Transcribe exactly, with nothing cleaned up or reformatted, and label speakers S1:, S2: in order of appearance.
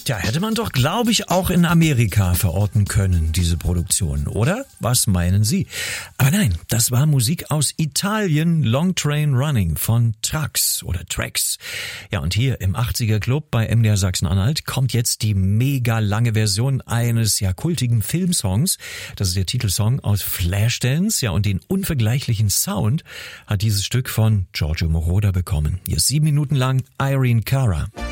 S1: Tja, hätte man doch, glaube ich, auch in Amerika verorten können, diese Produktion, oder? Was meinen Sie? Aber nein, das war Musik aus Italien, Long Train Running von Trax oder Trax. Ja, und hier im achtziger Club bei M D R Sachsen-Anhalt kommt jetzt die mega lange Version eines ja kultigen Filmsongs. Das ist der Titelsong aus Flashdance. Ja, und den unvergleichlichen Sound hat dieses Stück von Giorgio Moroder bekommen. Hier ist sieben Minuten lang Irene Cara.